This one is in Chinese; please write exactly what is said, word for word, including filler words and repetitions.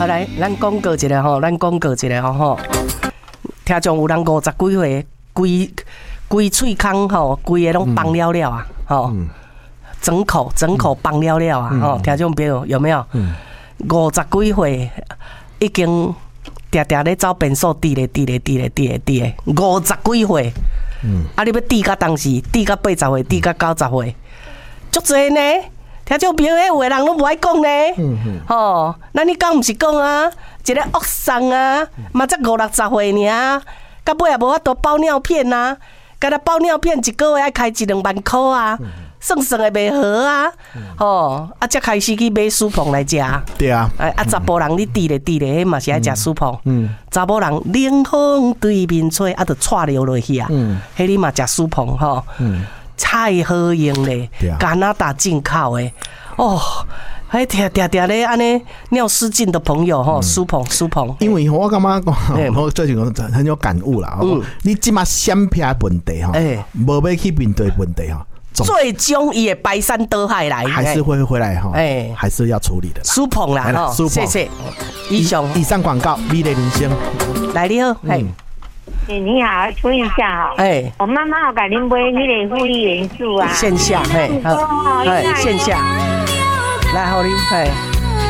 好来，咱广告一下吼，咱广告一下吼吼。听众有人五十几岁，规规喙孔吼，规个拢放了了啊，吼、嗯，整口整口放了了啊，吼、嗯，听众朋友有没有？五十几岁已经定定咧走便所，滴咧滴咧滴咧滴咧滴咧，五十几岁，嗯，啊，你要滴到当时，滴到八十岁，滴到九十岁，足侪呢。听众朋友，迄有的人拢无爱讲呢，嗯嗯，吼，那你讲毋是讲啊？一个恶送啊，嘛才五六十岁尔，到尾也无法度包尿片啊，甲他包尿片一个月爱开一两万块啊，算算会袂好啊，吼，啊才开始去买薯碰来食。 对啊， 啊啊，查甫人你滴咧滴咧，迄嘛是爱食薯碰。嗯，查某人冷风对面吹，啊，就窜流落去啊。嗯，迄你嘛食薯碰吼。嗯。太好用咧，加拿大进口的哦，还听听听咧，安尼尿失禁的朋友吼，舒捧舒捧。 因为我感觉讲，我最近很有感悟啦。嗯，你即马闪避问题吼，无要去面对问题吼， 最终也排山倒海来， 还是会回来哈，哎，还是要处理的。 舒捧啦，哈，谢谢。以上以上广告，美丽人生， 来你好，嘿。 欸、你好，请问一下哈，哎，我妈妈有给您买那个复利元素啊， 线下，嘿，好，哎，线下，来，好，你，嘿。